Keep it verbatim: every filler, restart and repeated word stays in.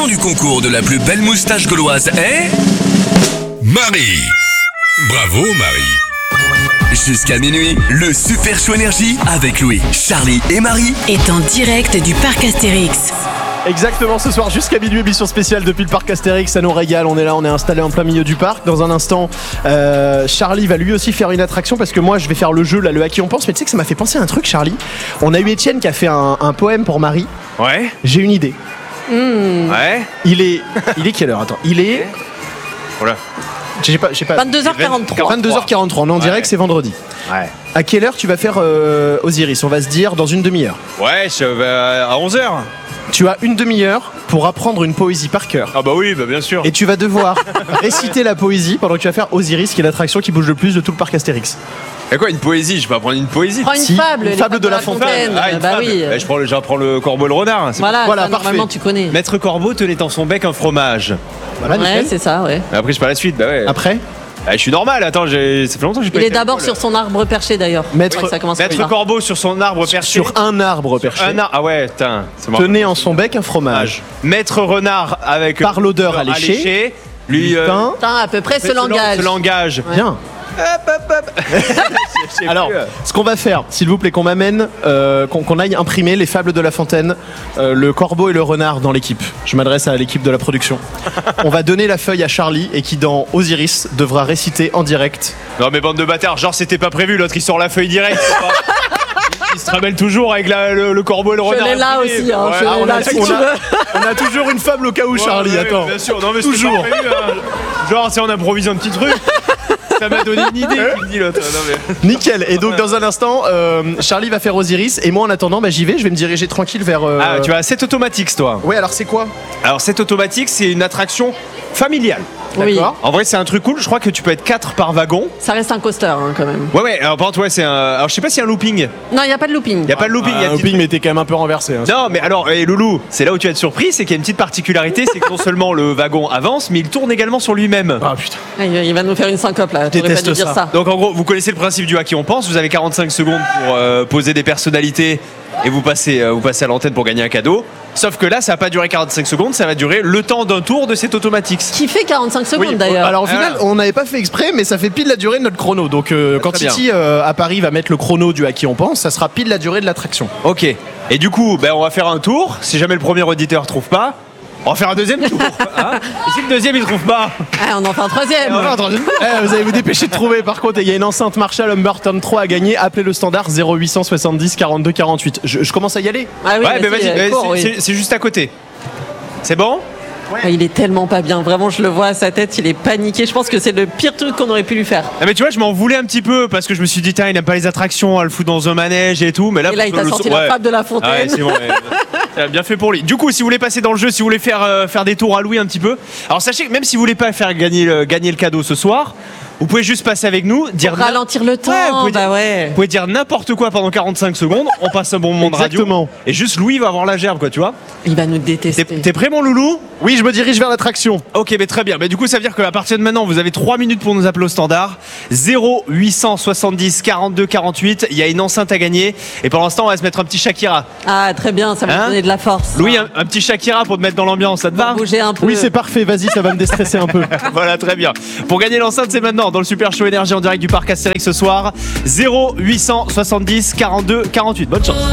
gagnant du concours de la plus belle moustache gauloise est... Marie. Bravo Marie. Jusqu'à minuit, le Super Show Énergie avec Louis, Charlie et Marie est en direct du parc Astérix. Exactement, ce soir jusqu'à minuit, émission spéciale depuis le parc Astérix, ça nous régale, on est là, on est installé en plein milieu du parc. Dans un instant, euh, Charlie va lui aussi faire une attraction parce que moi je vais faire le jeu, là, le à qui on pense. Mais tu sais que ça m'a fait penser à un truc, Charlie. On a eu Étienne qui a fait un, un poème pour Marie. Ouais. J'ai une idée. Mmh. Ouais. Il est, il est quelle heure? Attends, il est... Voilà. J'ai pas, j'ai pas... vingt-deux heures quarante-trois. vingt-deux heures quarante-trois, on est en direct, ouais. C'est vendredi. Ouais. À quelle heure tu vas faire euh, Osiris? On va se dire dans une demi-heure. Ouais, je vais à onze heures. Tu as une demi-heure pour apprendre une poésie par cœur. Ah bah oui, bah bien sûr. Et tu vas devoir réciter la poésie pendant que tu vas faire Osiris, qui est l'attraction qui bouge le plus de tout le parc Astérix. Et quoi, une poésie? Je vais pas prendre une poésie. Prends une si, fable, une fable de, de la Fontaine. fontaine. Ah, une bah fable. oui. Bah, je prends le, j'apprends le corbeau et le renard. Voilà, voilà ça, parfait. normalement tu connais. Maître Corbeau tenait dans son bec un fromage. Voilà, ouais, nickel. c'est ça, ouais. Et après, je pas la suite, bah ouais. Après ah, je suis normal, attends, j'ai... ça fait longtemps que j'ai pas Il est été à d'abord l'école. sur son arbre perché d'ailleurs. Maître, ouais, ça commence Maître comme ça. Corbeau sur son arbre perché. Sur un arbre perché. Un arbre, ah ouais, putain. c'est marrant. Tenait en son bec un fromage. Maître Renard avec... Par l'odeur alléchée. Lui... euh, Putain. Putain, à peu près ce ce langage. Ce langage. Bien. Hop, hop, hop. Je sais Alors, plus. ce qu'on va faire, s'il vous plaît, qu'on m'amène, euh, qu'on, qu'on aille imprimer les fables de La Fontaine, euh, le corbeau et le renard dans l'équipe. Je m'adresse à l'équipe de la production. On va donner la feuille à Charlie et qui, dans Osiris, devra réciter en direct. Non mais bande de bâtards, genre c'était pas prévu, l'autre il sort la feuille directe. c'est pas- Il se ramène toujours avec la- le, le corbeau et le Je renard. l'ai là imprimé. aussi, hein, je Ouais, l'ai on là a- si on tu a- veux. On a toujours une fable au cas où, Charlie, Ouais, ouais, attends. Bien sûr, non mais c'était Toujours. pas prévu, hein. Genre c'est on improvise un petit truc. Ça m'a donné une idée, qui me dit l'autre. Non, mais... Nickel. Et donc, dans un instant, euh, Charlie va faire Osiris. Et moi, en attendant, bah, j'y vais. Je vais me diriger tranquille vers. euh, Ah, tu as sept Automatics, toi. Ouais, alors c'est quoi? Alors, sept Automatics, c'est une attraction familiale. Oui, D'accord. En vrai, c'est un truc cool. Je crois que tu peux être quatre par wagon. ça reste un coaster hein, quand même. Ouais, ouais. Alors, par contre, ouais, c'est un. Alors, je sais pas s'il y a un looping. Non, il n'y a pas de looping. Il y a pas de looping. il y a Ah, une le petite- ping m'était quand même un peu renversé. Hein. Non, mais alors, et Loulou, c'est là où tu vas être surpris, c'est qu'il y a une petite particularité, c'est que non seulement le wagon avance, mais il tourne également sur lui-même. Ah putain. Ah, il il va nous faire une syncope là. T'aurais pas Déteste dû dire ça. ça. Donc en gros, vous connaissez le principe du à qui on pense, vous avez quarante-cinq secondes pour euh, poser des personnalités et vous passez, euh, vous passez à l'antenne pour gagner un cadeau. Sauf que là, ça va pas durer quarante-cinq secondes, ça va durer le temps d'un tour de cet Automatics. Qui fait quarante-cinq secondes Oui, d'ailleurs. alors au final, Ah. on n'avait pas fait exprès, mais ça fait pile la durée de notre chrono. Donc euh, quand très Titi euh, à Paris va mettre le chrono du à qui on pense, ça sera pile la durée de l'attraction. Ok. Et du coup, ben, on va faire un tour. Si jamais le premier auditeur trouve pas, on va faire un deuxième tour. Hein et si le deuxième il trouve pas, Ah, on en fait un troisième. Eh, vous allez vous dépêcher de trouver. Par contre, il y a une enceinte Marshall Humberton trois à gagner. Appelez le standard zéro huit cent soixante-dix quarante-deux quarante-huit. Je, je commence à y aller. Ah oui, ouais, mais vas-y, vas-y, euh, euh, cours, c'est- oui. c'est- c'est juste à côté. C'est bon? Ah, il est tellement pas bien. Vraiment, je le vois à sa tête, il est paniqué. Je pense que c'est le pire truc qu'on aurait pu lui faire. Ah mais tu vois, je m'en voulais un petit peu parce que je me suis dit, tiens, il aime pas les attractions, à le foutre dans un manège et tout. Mais là, Et là, il t'a le- sorti ouais. la fable de la Ah ouais, fontaine. c'est bon. ouais. Euh, Bien fait pour lui. Du coup, si vous voulez passer dans le jeu, si vous voulez faire, euh, faire des tours à Louis un petit peu, alors sachez que même si vous voulez pas faire gagner le, gagner le cadeau ce soir, vous pouvez juste passer avec nous, dire Pour ralentir le temps. Ouais, vous pouvez bah dire- ouais. Vous pouvez dire n'importe quoi pendant quarante-cinq secondes, on passe un bon moment de radio. Exactement. Et juste Louis va avoir la gerbe, quoi, tu vois. Il va nous T'es détester. t'es prêt, mon loulou? Oui, je me dirige vers l'attraction. Ok, mais très bien. Mais du coup, ça veut dire qu'à partir de maintenant, vous avez trois minutes pour nous appeler au standard. zéro huit cent soixante-dix quarante-deux quarante-huit. Il y a une enceinte à gagner. Et pour l'instant, on va se mettre un petit Shakira. Ah, très bien, ça va Hein me donner de la force. Louis, un, un petit Shakira pour te mettre dans l'ambiance, ça te va? Bouger un peu. Oui, c'est parfait. Vas-y, ça va me déstresser un peu. Voilà, très bien. Pour gagner l'enceinte, c'est maintenant dans le Super Show Énergie en direct du parc Astérix ce soir. zéro huit cent soixante-dix quarante-deux quarante-huit. Bonne chance.